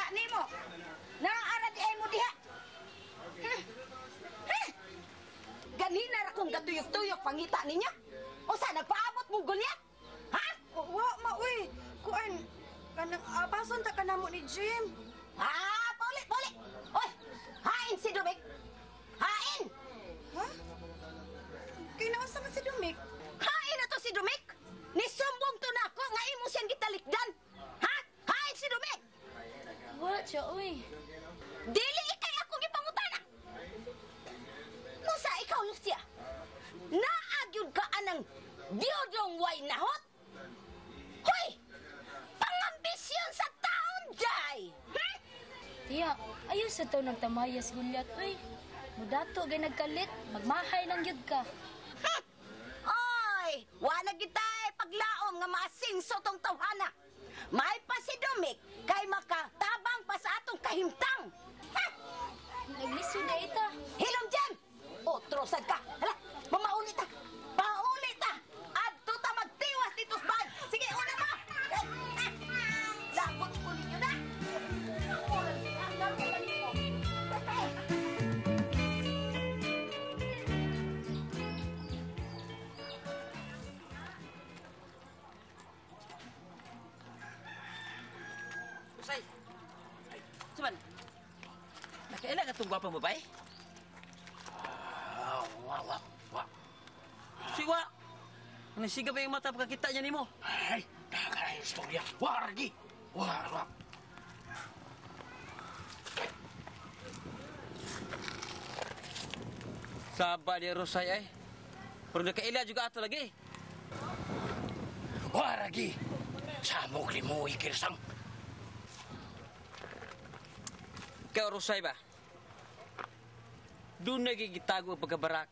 Unsa nimo? Naara di ay mo diha. Ganina ra kong gatuyok-tuyok pangita ninyo. Unsa nagpaabot mo gulyat? Ha? Wa, ma, uy. Kuan, kanang abason ta kanamo ni Jim. Poli. Oy, hain si Dumik. Hain! Ha? Kinaunsa man si Dumik? Hain na to si Dumik. Nisumbong to na ako nga imo siyang gitalikdan. Ha? Hain si Dumik. Wa siya, uy. Dili ikay akong ipangutana. Musa ikaw, Lucia? Naagyod ka anang diyodong way nahot? Hoy! Pangambisyon sa taon, Jay! Tiya, ayaw sa to nagtamayas gulyat, uy. Mudato gay nagkalit, magmahay lang yun ka. Oy! Wala gitay paglaom nga maasingso tong tawhana. May pa si Dumik kay makatabang pa sa atong kahimtang. Naglisod na ita. Hilom dyan! Otrosad ka! Hala! Mamaulit ta! Paulit ta! Adto ta magtiwas dito sa bag! Sige, una mo! Labot ko ninyo na! Usay! Cuman, nakailan ka itong gwapang babae? Wa. Siwa! Ano siga ba yung mata pagkakita niya ni mo? Ay, nakakala yung istorya. Wa, Ragi. Wa. Saba dia Rosay ay. Pero nakailan juga ato lagi. Wa, Ragi. Samog ni mo ikirsang. Kaya Rosay ba? Doon nagigitago ang pagkabarak